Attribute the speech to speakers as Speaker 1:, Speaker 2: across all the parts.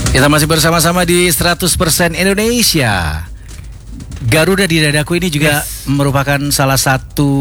Speaker 1: Kita masih bersama-sama di 100% Indonesia. Garuda di Dadaku ini juga merupakan salah satu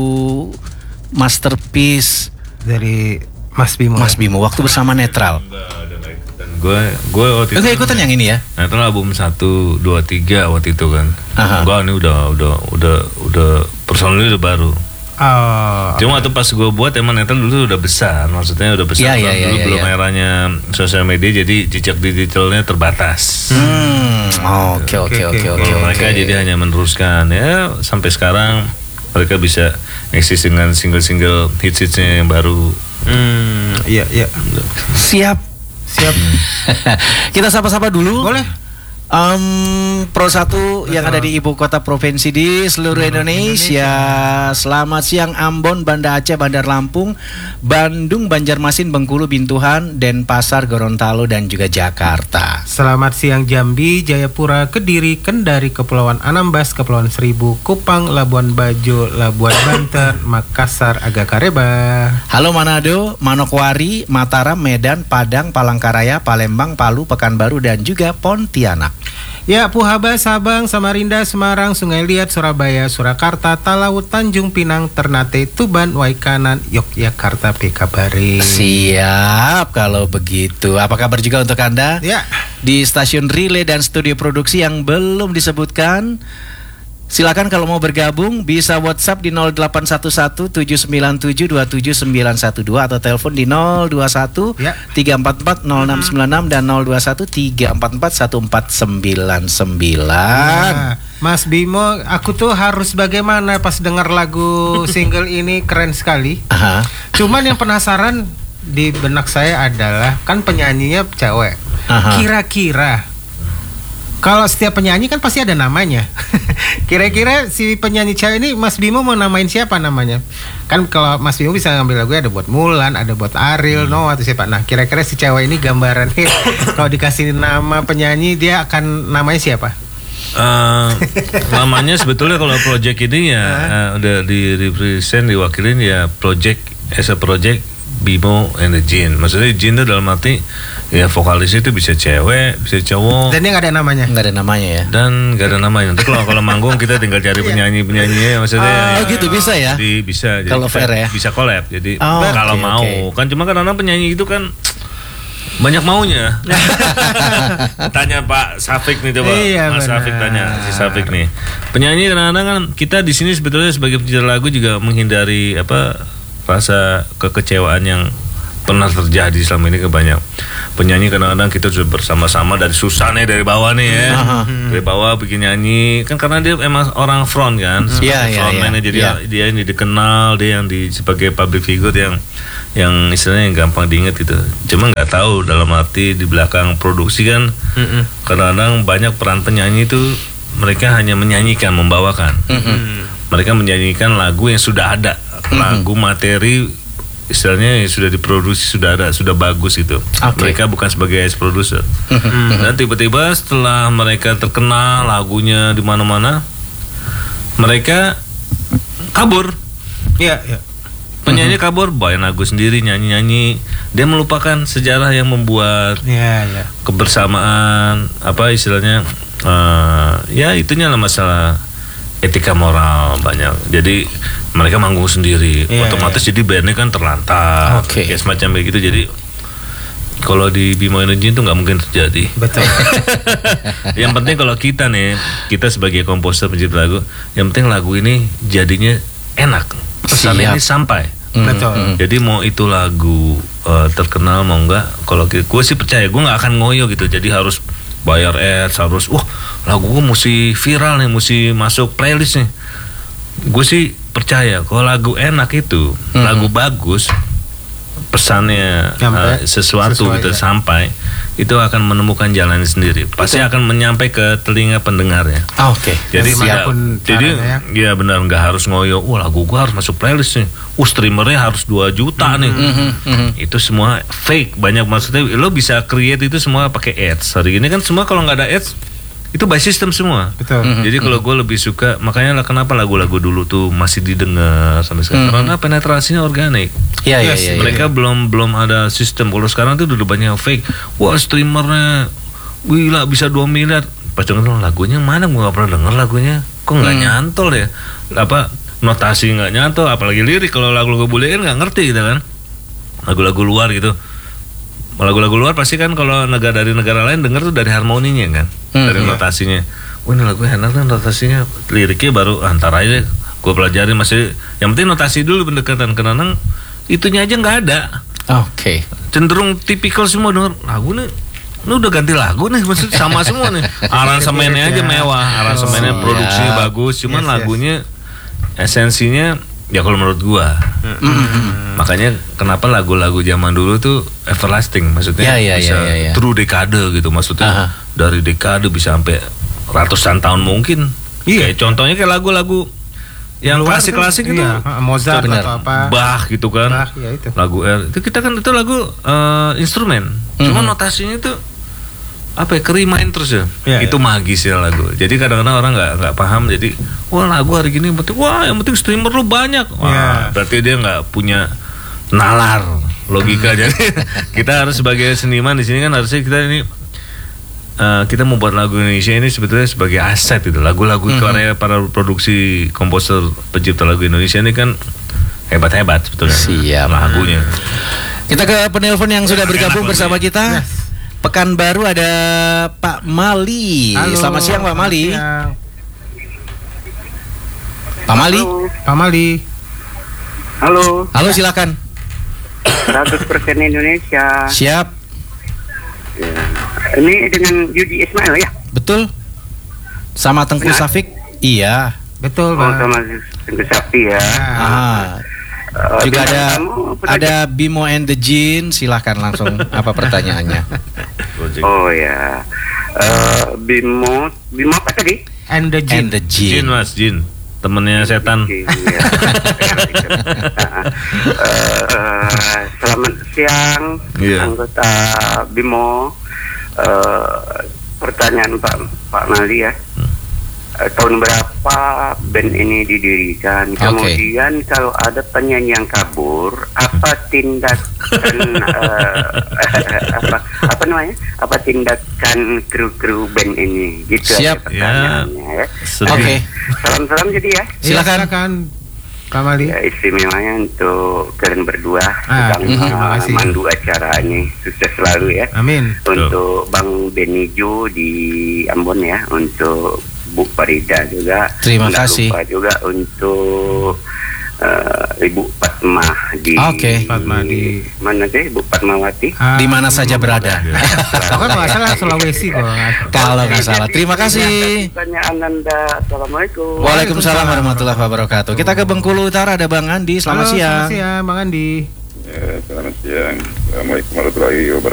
Speaker 1: masterpiece
Speaker 2: dari Mas Bimo.
Speaker 1: Mas Bimo waktu bersama Netral.
Speaker 3: Gue waktu itu
Speaker 1: ikutan yang ini ya.
Speaker 3: Netral album 1, 2, 3 waktu itu kan. Gue ini udah personalnya udah baru. Cuma waktu pas gue buat emang Netral dulu udah besar, maksudnya udah besar. Dulu belum eranya sosial media, jadi jejak digitalnya terbatas.
Speaker 1: Oke.
Speaker 3: Mereka jadi hanya meneruskan ya sampai sekarang mereka bisa eksis dengan single hits-hitsnya yang baru.
Speaker 2: Iya.
Speaker 1: Siap. Kita sapa-sapa dulu.
Speaker 2: Boleh.
Speaker 1: Pro 1 yang ada di ibu kota provinsi di seluruh Indonesia. Selamat siang Ambon, Banda Aceh, Bandar Lampung, Bandung, Banjarmasin, Bengkulu, Bintuhan, Denpasar, Gorontalo dan juga Jakarta.
Speaker 2: Selamat siang Jambi, Jayapura, Kediri, Kendari, Kepulauan Anambas, Kepulauan Seribu, Kupang, Labuan Bajo, Labuan Banten, Makassar, Agakareba.
Speaker 1: Halo Manado, Manokwari, Mataram, Medan, Padang, Palangkaraya, Palembang, Palu, Pekanbaru dan juga Pontianak.
Speaker 2: Ya, Puhaba, Sabang, Samarinda, Semarang, Sungai Liat, Surabaya, Surakarta, Talaut, Tanjung Pinang, Ternate, Tuban, Waikanan, Yogyakarta, Bekabari.
Speaker 1: Siap kalau begitu. Apa kabar juga untuk Anda?
Speaker 2: Ya.
Speaker 1: Di stasiun relay dan studio produksi yang belum disebutkan. Silakan kalau mau bergabung bisa WhatsApp di 0811-797-27912 atau telepon di 021 344 0696 dan 021 344 1499.
Speaker 2: Mas Bimo, aku tuh harus bagaimana pas dengar lagu single ini, keren sekali. Cuman yang penasaran di benak saya adalah kan penyanyinya cewek. Kira-kira kalau setiap penyanyi kan pasti ada namanya. Kira-kira si penyanyi cewek ini Mas Bimo mau namain siapa namanya? Kan kalau Mas Bimo bisa ngambil lagu ada buat Mulan, ada buat Ariel, Noah atau siapa. Nah, kira-kira si cewek ini gambarannya kalau dikasih nama penyanyi dia akan namanya siapa?
Speaker 3: Namanya sebetulnya kalau project ini ya udah di-represent, diwakilin ya project as a project Bimo and the Jin. Maksudnya Jin itu dalam arti ya vokalis itu bisa cewek, bisa cowok.
Speaker 2: Dan dia nggak ada namanya.
Speaker 1: Nggak ada namanya ya.
Speaker 3: Dan nggak ada namanya. Nanti kalau manggung kita tinggal cari penyanyi-penyanyinya, maksudnya.
Speaker 1: Gitu bisa ya.
Speaker 3: Bisa.
Speaker 1: Kalau fair ya.
Speaker 3: Bisa collab. Jadi kalau mau kan cuma karena penyanyi itu kan banyak maunya. Tanya Pak Safik nih coba. Mas Safik tanya si Safik nih. Penyanyi kadang-kadang kan kita di sini sebetulnya sebagai pencinta lagu juga menghindari rasa kekecewaan yang pernah terjadi selama ini ke banyak penyanyi. Kadang-kadang kita sudah bersama-sama dari susah nih, dari bawah nih ya, dari bawah bikin nyanyi kan karena dia emang orang front kan, frontman-nya jadi dia yang dikenal, dia yang sebagai public figure yang istilahnya yang gampang diingat gitu. Cuma nggak tahu dalam arti di belakang produksi kan kadang-kadang banyak peran penyanyi itu mereka hanya menyanyikan, membawakan. Mereka menyanyikan lagu yang sudah ada, lagu materi istilahnya yang sudah diproduksi, sudah ada, sudah bagus gitu. Mereka bukan sebagai producer. Dan tiba-tiba setelah mereka terkenal lagunya di mana-mana, mereka kabur. Penyanyi kabur, bawain lagu sendiri, nyanyi-nyanyi. Dia melupakan sejarah yang membuat kebersamaan, istilahnya itunya lah masalah etika moral banyak. Jadi mereka manggung sendiri, otomatis jadi bandnya kan terlantar, kayak semacam begitu. Jadi kalau di Bimo Energy itu nggak mungkin terjadi.
Speaker 2: Betul.
Speaker 3: Yang penting kalau kita sebagai komposer pencipta lagu, yang penting lagu ini jadinya enak, pesan ini sampai.
Speaker 2: Betul.
Speaker 3: Jadi mau itu lagu terkenal mau nggak, kalau gue sih percaya gue nggak akan ngoyo gitu. Jadi harus bayar ads, harus lagu gue mesti viral nih, mesti masuk playlist nih. Gue sih percaya kalau lagu enak itu, lagu bagus, pesannya sesuatu gitu sampai, itu akan menemukan jalan sendiri. Pasti akan menyampai ke telinga pendengarnya. Jadi ya benar, nggak harus ngoyo. Lagu gue harus masuk playlist nih. Streamernya harus 2 juta nih. Itu semua fake. Banyak, maksudnya lo bisa create itu semua pakai ads. Hari ini kan semua kalau nggak ada ads itu by system semua.
Speaker 2: Betul.
Speaker 3: Jadi kalau gue lebih suka, makanya lah kenapa lagu-lagu dulu tuh masih didengar sampai sekarang, karena penetrasinya organik.
Speaker 1: Iya.
Speaker 3: Mereka belum ada sistem. Kalau sekarang tuh udah banyak fake. Streamernya gila bisa 2 miliar. Pas denger lagunya mana, gue gak pernah denger lagunya, kok nggak nyantol ya, apa notasi nggak nyantol, apalagi lirik. Kalau lagu-lagu bule kan nggak ngerti gitu kan, lagu-lagu luar gitu. Lagu-lagu luar pasti kan kalau dari negara lain denger tuh dari harmoninya kan, dari notasinya. Wah, ini lagu enak kan notasinya, liriknya baru antar aja gue pelajari. Masih yang penting notasi dulu pendekatan, karena itunya aja nggak ada.
Speaker 1: Oke.
Speaker 3: Cenderung tipikal semua denger lagu nih. Ini udah ganti lagu nih, maksudnya sama semua nih. Aransemennya aja mewah, aransemennya produksinya bagus, cuman lagunya esensinya ya kalau menurut gua. Makanya kenapa lagu-lagu zaman dulu tuh everlasting, maksudnya bisa true dekade gitu, maksudnya dari dekade bisa sampai ratusan tahun mungkin. Kayak contohnya kayak lagu-lagu yang klasik-klasik itu,
Speaker 2: Mozart atau apa,
Speaker 3: Bach gitu kan. Itu. Lagu itu kita kan itu lagu instrumen, cuma notasinya itu apa ya, kerimain terus ya. Itu magis ya lagu. Jadi kadang-kadang orang nggak paham. Jadi wah lagu hari gini penting, yang penting streamer lu banyak. Wah, berarti dia nggak punya nalar logika. Jadi kita harus sebagai seniman di sini kan harusnya kita ini kita membuat lagu Indonesia ini sebetulnya sebagai aset gitu. Lagu-lagu karya para produksi komposer pencipta lagu Indonesia ini kan hebat-hebat sebetulnya.
Speaker 1: Siap.
Speaker 3: Lagunya.
Speaker 1: Kita ke penelpon yang sudah bergabung bersama kita. Pekanbaru ada Pak Mali.
Speaker 2: Halo,
Speaker 1: selamat siang Pak Mali. Pak Mali.
Speaker 2: Pak Mali.
Speaker 4: Halo.
Speaker 1: Halo, silakan.
Speaker 4: 100% Indonesia.
Speaker 1: Siap.
Speaker 4: Ya. Ini dengan Yudi Ismail ya?
Speaker 1: Betul. Sama Tengku Safik. Iya.
Speaker 2: Betul,
Speaker 4: Pak.
Speaker 2: Pak.
Speaker 4: Sama Tengku Sakti ya.
Speaker 1: Juga ada Bimo and the Jin. Silahkan langsung apa pertanyaannya?
Speaker 4: Oh ya, Bimo apa tadi?
Speaker 2: And the Jin.
Speaker 3: Jin mas, Jin, temennya setan.
Speaker 4: Selamat siang, anggota Bimo. Pertanyaan Pak Mali ya. Tahun berapa band ini didirikan? Kemudian kalau ada penyanyi yang kabur, apa tindakan apa namanya? Apa tindakan kru band ini? Gitu.
Speaker 1: Siap.
Speaker 4: Pertanyaannya ya.
Speaker 1: Oke.
Speaker 4: Salam jadi ya.
Speaker 1: Silakan.
Speaker 2: Pak Mali.
Speaker 4: Ya, istimewanya untuk kalian berdua
Speaker 2: terima kasih.
Speaker 4: mandu acara ini, sukses selalu ya.
Speaker 2: Amin.
Speaker 4: Untuk Bang Benijo di Ambon ya, untuk Bu Farida juga.
Speaker 1: Terima kasih.
Speaker 4: Lupa juga untuk Ibu Fatma di
Speaker 2: Fatma di
Speaker 4: mana deh, Bu Fatmawati.
Speaker 1: Di mana saja berada.
Speaker 2: Kalau nggak salah Sulawesi
Speaker 1: kalau nggak salah. Terima kasih.
Speaker 4: Pertanyaan Anda. Assalamualaikum.
Speaker 1: Waalaikumsalam warahmatullahi wabarakatuh. Kita ke Bengkulu Utara ada Bang Andi. Selamat siang.
Speaker 2: Selamat siang, Bang Andi.
Speaker 5: Selamat siang. Assalamualaikum warahmatullahi wabarakatuh.